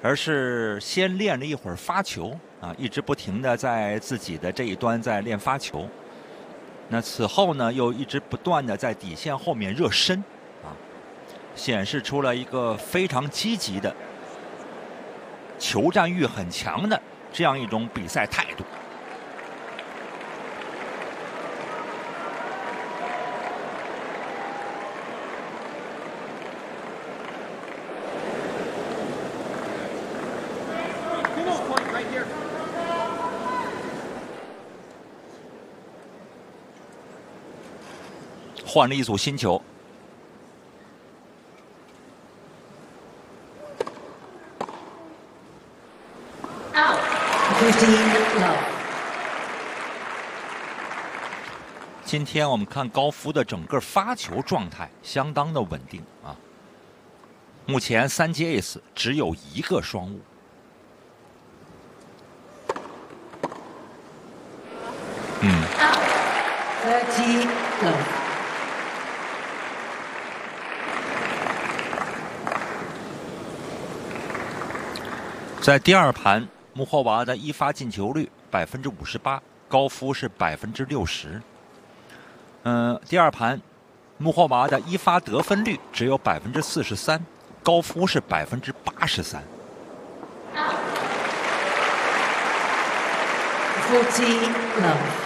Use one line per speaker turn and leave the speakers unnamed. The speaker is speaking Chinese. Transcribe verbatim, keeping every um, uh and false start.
而是先练了一会儿发球啊，一直不停的在自己的这一端在练发球。那此后呢，又一直不断的在底线后面热身啊，显示出了一个非常积极的、球战欲很强的这样一种比赛态度。换了一组新球。今天我们看高夫的整个发球状态相当的稳定啊，目前三节 ace 只有一个双误。嗯。在第二盘，穆霍娃的一发进球率百分之五十八，高夫是百分之六十。嗯，第二盘，穆霍娃的一发得分率只有百分之四十三，高夫是百分之八十三。
forty love。